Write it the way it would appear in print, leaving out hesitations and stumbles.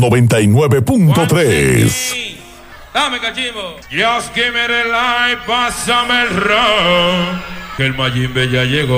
99.3. Dame, cachimbo. Just give me the light, pásame el ron, que el Mayimbe ya llegó.